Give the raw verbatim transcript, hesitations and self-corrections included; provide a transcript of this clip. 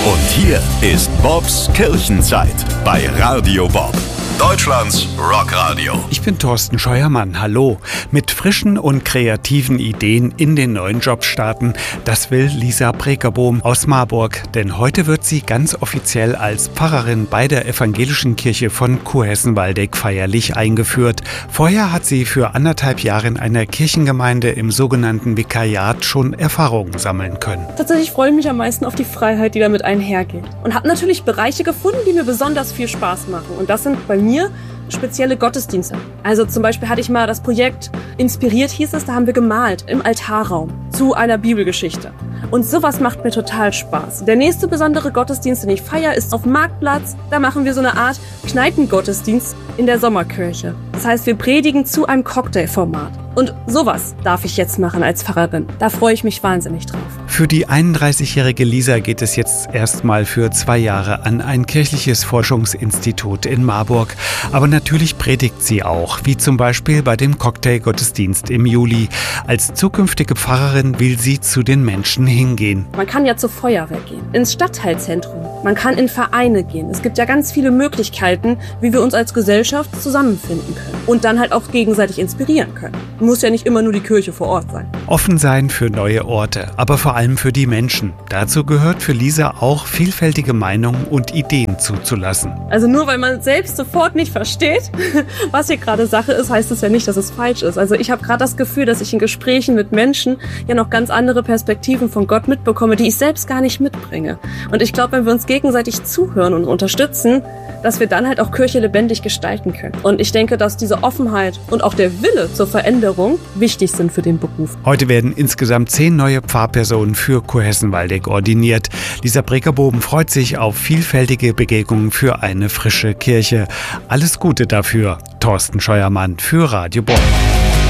Und hier ist Bobs Kirchenzeit bei Radio Bob, Deutschlands Rockradio. Ich bin Thorsten Scheuermann, hallo. Mit frischen und kreativen Ideen in den neuen Job starten, das will Lisa Brekerbohm aus Marburg. Denn heute wird sie ganz offiziell als Pfarrerin bei der Evangelischen Kirche von Kurhessen-Waldeck feierlich eingeführt. Vorher hat sie für anderthalb Jahre in einer Kirchengemeinde im sogenannten Vikariat schon Erfahrungen sammeln können. Tatsächlich freue ich mich am meisten auf die Freiheit, die damit einhergeht. Und habe natürlich Bereiche gefunden, die mir besonders viel Spaß machen. Und das sind bei mir mir spezielle Gottesdienste. Also zum Beispiel hatte ich mal das Projekt Inspiriert, hieß es, da haben wir gemalt im Altarraum zu einer Bibelgeschichte. Und sowas macht mir total Spaß. Der nächste besondere Gottesdienst, den ich feiere, ist auf dem Marktplatz. Da machen wir so eine Art Kneipengottesdienst in der Sommerkirche. Das heißt, wir predigen zu einem Cocktailformat. Und sowas darf ich jetzt machen als Pfarrerin. Da freue ich mich wahnsinnig drauf. Für die einunddreißigjährige Lisa geht es jetzt erstmal für zwei Jahre an ein kirchliches Forschungsinstitut in Marburg. Aber natürlich predigt sie auch, wie zum Beispiel bei dem Cocktailgottesdienst im Juli. Als zukünftige Pfarrerin will sie zu den Menschen hingehen. Man kann ja zur Feuerwehr gehen, ins Stadtteilzentrum, man kann in Vereine gehen. Es gibt ja ganz viele Möglichkeiten, wie wir uns als Gesellschaft zusammenfinden können und dann halt auch gegenseitig inspirieren können. Muss ja nicht immer nur die Kirche vor Ort sein. Offen sein für neue Orte, aber vor allem für die Menschen. Dazu gehört für Lisa auch, vielfältige Meinungen und Ideen zuzulassen. Also nur weil man selbst sofort nicht versteht, was hier gerade Sache ist, heißt es ja nicht, dass es falsch ist. Also ich habe gerade das Gefühl, dass ich in Gesprächen mit Menschen ja noch ganz andere Perspektiven von Gott mitbekomme, die ich selbst gar nicht mitbringe. Und ich glaube, wenn wir uns gegenseitig zuhören und unterstützen, dass wir dann halt auch Kirche lebendig gestalten können. Und ich denke, dass diese Offenheit und auch der Wille zur Veränderung wichtig sind für den Beruf. Heute werden insgesamt zehn neue Pfarrpersonen für Kurhessen-Waldeck ordiniert. Lisa Brekerbohm freut sich auf vielfältige Begegnungen für eine frische Kirche. Alles Gute dafür. Thorsten Scheuermann für Radio Bob.